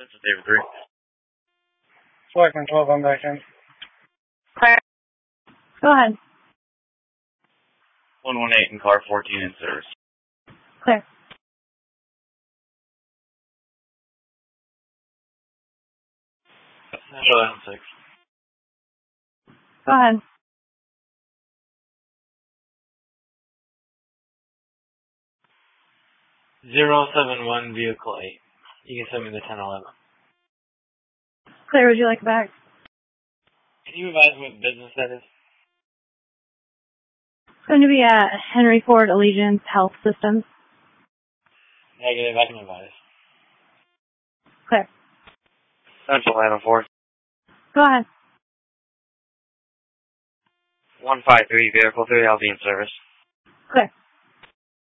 This is David 3. Selectman 12, I'm back in. Claire. Go ahead. 118 and car 14 in service. Claire. Central 6. Go ahead. .071 vehicle 8. You can send me the 1011. Claire, would you like it back? Can you advise what business that is? It's going to be at Henry Ford Allegiance Health Systems. Negative, I can advise. Claire. Central 904. Go ahead. 153 vehicle 3, I'll be in service. Claire.